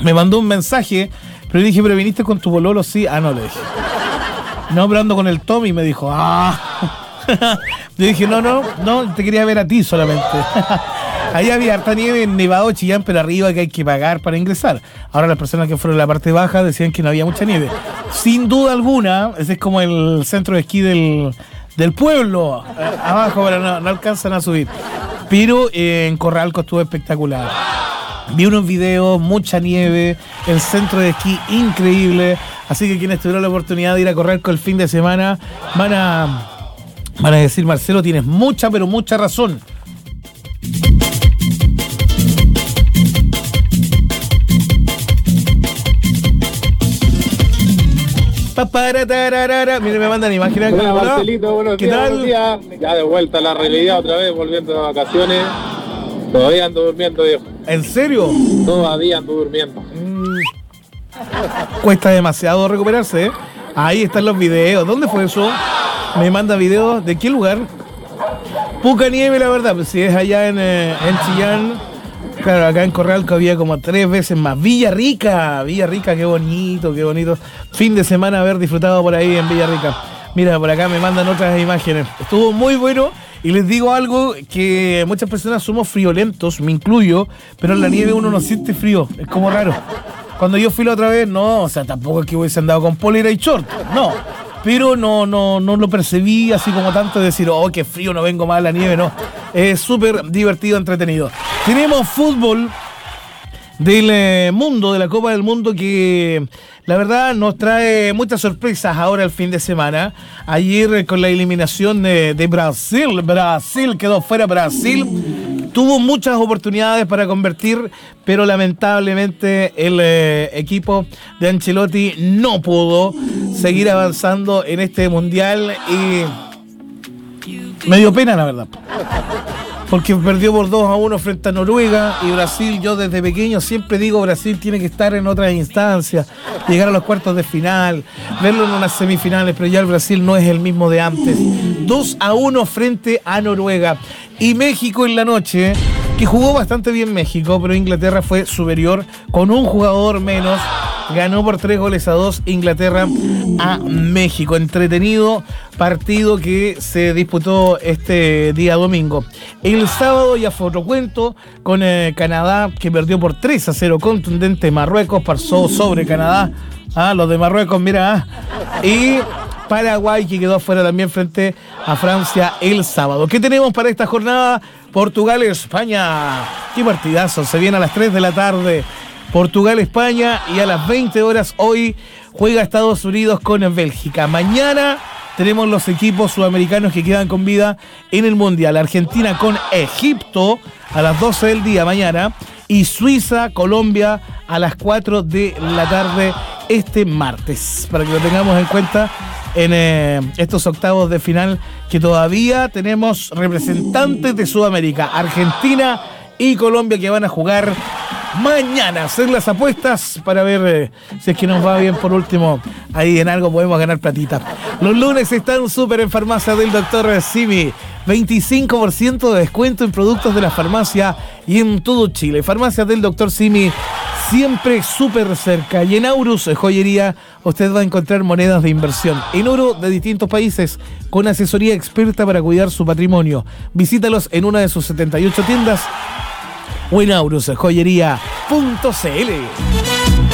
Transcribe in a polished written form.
me mandó un mensaje, pero le dije, ¿pero viniste con tu pololo? Sí. Ah, no, le dije. No, pero ando con el Tommy, me dijo. Yo dije, no, te quería ver a ti solamente. Ahí había harta nieve en Nevado, Chillán, pero arriba que hay que pagar para ingresar. Ahora las personas que fueron a la parte baja decían que no había mucha nieve. Sin duda alguna, ese es como el centro de esquí del pueblo. Abajo, pero no alcanzan a subir. Pero en Corralco estuvo espectacular. Vi unos videos, mucha nieve, el centro de esquí increíble. Así que quienes tuvieron la oportunidad de ir a Corralco el fin de semana van a decir, Marcelo, tienes mucha, pero mucha razón. Mire, me mandan imágenes. Hola, Marcelito, buenos días. Ya de vuelta a la realidad otra vez, volviendo de vacaciones. Todavía ando durmiendo, viejo. ¿En serio? Todavía ando durmiendo. Cuesta demasiado recuperarse, ¿eh? Ahí están los videos. ¿Dónde fue eso? Me manda videos. ¿De qué lugar? Poca nieve, la verdad. Pues si es allá en Chillán. Claro, acá en Corralco había como 3 veces más. Villarrica, qué bonito. Fin de semana haber disfrutado por ahí en Villarrica. Mira, por acá me mandan otras imágenes. Estuvo muy bueno. Y les digo algo, que muchas personas somos friolentos, me incluyo, pero en la nieve uno no siente frío, es como raro. Cuando yo fui la otra vez, tampoco es que hubiese andado con polera y short, no. Pero no lo percibí así como tanto de decir, oh, qué frío, no vengo más a la nieve, no. Es súper divertido, entretenido. Tenemos fútbol del mundo, de la Copa del Mundo, que la verdad nos trae muchas sorpresas ahora el fin de semana. Ayer con la eliminación de Brasil quedó fuera. Brasil tuvo muchas oportunidades para convertir, pero lamentablemente el equipo de Ancelotti no pudo seguir avanzando en este mundial y me dio pena, la verdad. Porque perdió por 2-1 frente a Noruega y Brasil, yo desde pequeño siempre digo, Brasil tiene que estar en otras instancias, llegar a los cuartos de final, verlo en unas semifinales, pero ya el Brasil no es el mismo de antes. 2-1 frente a Noruega. Y México en la noche, que jugó bastante bien México, pero Inglaterra fue superior con un jugador menos. Ganó por 3-2 Inglaterra a México. Entretenido partido que se disputó este día domingo. El sábado ya fue otro cuento con Canadá, que perdió por 3-0 contundente. Marruecos pasó sobre Canadá. Los de Marruecos, mira. Y Paraguay, que quedó afuera también frente a Francia el sábado. ¿Qué tenemos para esta jornada? Portugal-España. Qué partidazo. Se viene a las 3 de la tarde. Portugal-España, y a las 20 horas hoy juega Estados Unidos con Bélgica. Mañana tenemos los equipos sudamericanos que quedan con vida en el Mundial. Argentina con Egipto a las 12 del día mañana, y Suiza-Colombia a las 4 de la tarde este martes. Para que lo tengamos en cuenta en estos octavos de final, que todavía tenemos representantes de Sudamérica, Argentina y Colombia, que van a jugar mañana. Hacer las apuestas para ver si es que nos va bien. Por último, ahí en algo podemos ganar platita. Los lunes están súper en Farmacia del Dr. Simi. 25% de descuento en productos de la farmacia y en todo Chile. Farmacia del Dr. Simi, siempre súper cerca. Y en Aurus Joyería usted va a encontrar monedas de inversión en oro de distintos países, con asesoría experta para cuidar su patrimonio. Visítalos en una de sus 78 tiendas o en aurusjoyería.cl.